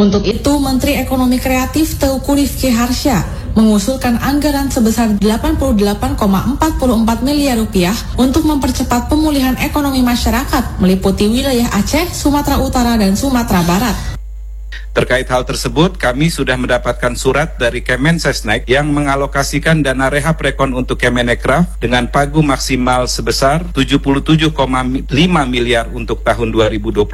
Untuk itu, Menteri Ekonomi Kreatif Teuku Rifki Harsha mengusulkan anggaran sebesar 88,44 miliar rupiah untuk mempercepat pemulihan ekonomi masyarakat meliputi wilayah Aceh, Sumatera Utara, dan Sumatera Barat. Terkait hal tersebut, kami sudah mendapatkan surat dari Kemensesnek yang mengalokasikan dana rehab rekon untuk Kemenekraf dengan pagu maksimal sebesar 77,5 miliar untuk tahun 2026,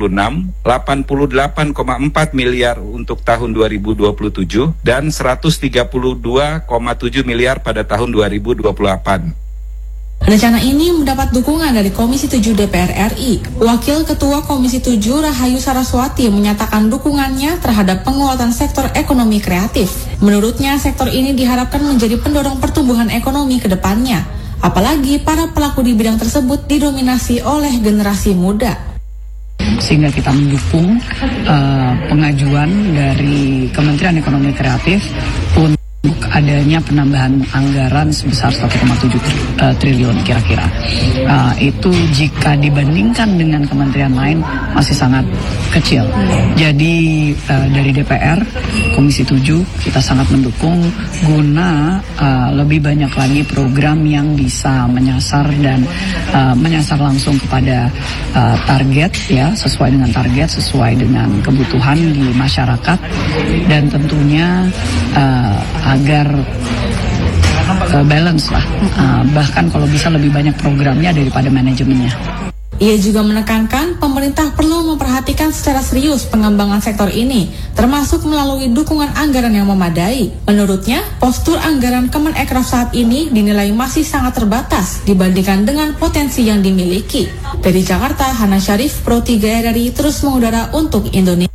88,4 miliar untuk tahun 2027, dan 132,7 miliar pada tahun 2028. Rencana ini mendapat dukungan dari Komisi 7 DPR RI. Wakil Ketua Komisi 7 Rahayu Saraswati menyatakan dukungannya terhadap penguatan sektor ekonomi kreatif. Menurutnya, sektor ini diharapkan menjadi pendorong pertumbuhan ekonomi ke depannya. Apalagi para pelaku di bidang tersebut didominasi oleh generasi muda. Sehingga kita mendukung pengajuan dari Kementerian Ekonomi Kreatif untuk adanya penambahan anggaran sebesar 1,7 triliun kira-kira. Itu jika dibandingkan dengan kementerian lain masih sangat kecil. Jadi dari DPR, Komisi 7 kita sangat mendukung guna lebih banyak lagi program yang bisa menyasar dan menyasar langsung kepada target, ya, sesuai dengan target, sesuai dengan kebutuhan di masyarakat, dan tentunya agar balance lah, bahkan kalau bisa lebih banyak programnya daripada manajemennya. Ia juga menekankan pemerintah perlu memperhatikan secara serius pengembangan sektor ini, termasuk melalui dukungan anggaran yang memadai. Menurutnya, postur anggaran Kemenekraf saat ini dinilai masih sangat terbatas dibandingkan dengan potensi yang dimiliki. Dari Jakarta, Hana Syarif, Pro 3 RRI terus mengudara untuk Indonesia.